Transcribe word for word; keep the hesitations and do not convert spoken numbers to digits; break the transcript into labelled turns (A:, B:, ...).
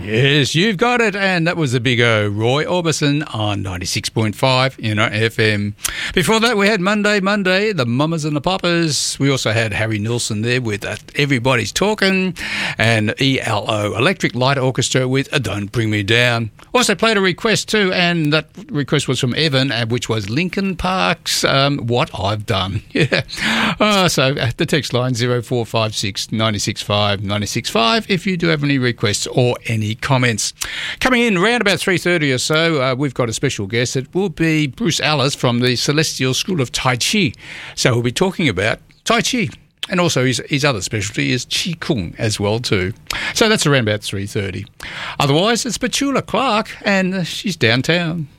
A: Yes, you've got it. And that was the big O, Roy Orbison on ninety-six point five, you know, F M. Before that, we had Monday, Monday, the Mamas and the Papas. We also had Harry Nilsson there with uh, Everybody's Talking, and E L O, Electric Light Orchestra with uh, Don't Bring Me Down. Also played a request too, and that request was from Evan, uh, which was Linkin Park's um, What I've Done. Yeah. Uh, so uh, the text line zero four five six nine six five nine six five if you do have any requests or any comments. Coming in around about three thirty or so, uh, we've got a special guest. It will be Bruce Alice from the Celestial School of Tai Chi. So we'll be talking about Tai Chi. And also his, his other specialty is Qi Kung as well too. So that's around about three thirty. Otherwise, it's Petula Clark, and she's downtown.